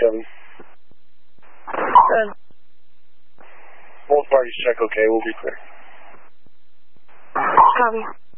7. Good. Both parties check okay, we'll be clear. Copy.